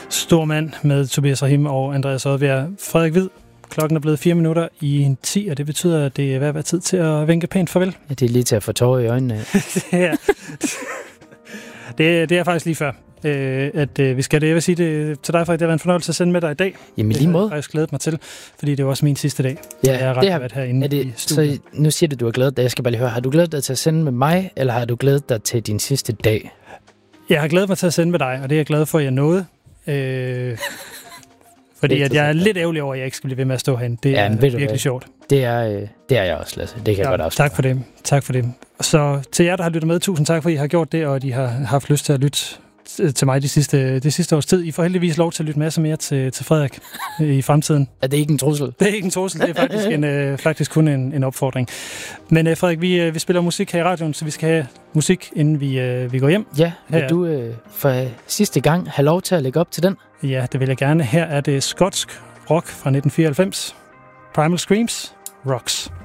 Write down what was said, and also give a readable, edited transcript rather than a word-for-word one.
Stor mand med Tobias Rahim og Andreas Odbjerg. Frederik Hvid, klokken er blevet 4 minutter i 10, og det betyder, at det er ved at være tid til at vinke pænt farvel. Ja, det er lige til at få tårer i øjnene. det er faktisk lige før, at vi skal det. Jeg vil sige det til dig, Frederik. Det har været en fornøjelse at sende med dig i dag. Jamen lige måde. Det har jeg faktisk glædet mig til, fordi det var også min sidste dag. Ja, jeg har ret været herinde i studiet. Så nu siger du har glædet dig. Jeg skal bare lige høre, har du glædet dig til at sende med mig, eller har du glædet dig til din sidste dag? Jeg har glædet mig til at sende med dig, og det er jeg glad for, at jeg nåede. Fordi at jeg er lidt ærgerlig over, at jeg ikke skal blive ved med at stå herinde. Det er virkelig sjovt. Det er jeg også, Lasse. Det kan jeg godt afsløre. Tak for det. Så til jer, der har lyttet med, tusind tak, for I har gjort det, og I har haft lyst til at lytte til mig det sidste års tid. I får heldigvis lov til at lytte masser mere til Frederik i fremtiden. Er det ikke en trussel? Det er ikke en trussel, det er faktisk kun en opfordring. Men Frederik, vi spiller musik her i radioen, så vi skal have musik, inden vi går hjem. Ja, vil du for sidste gang have lov til at lægge op til den? Ja, det vil jeg gerne. Her er det skotsk rock fra 1994. Primal Screams, Rocks.